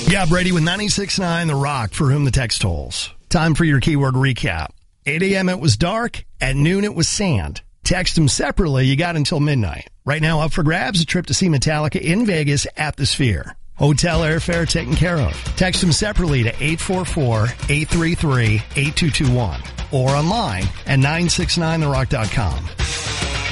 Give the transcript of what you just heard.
Yeah, Brady with 96.9 The Rock, for whom the text tolls. Time for your keyword recap. 8 a.m. it was dark. At noon it was sand. Text them separately. You got until midnight. Right now up for grabs, a trip to see Metallica in Vegas at the Sphere. Hotel airfare taken care of. Text them separately to 844-833-8221 or online at 969therock.com.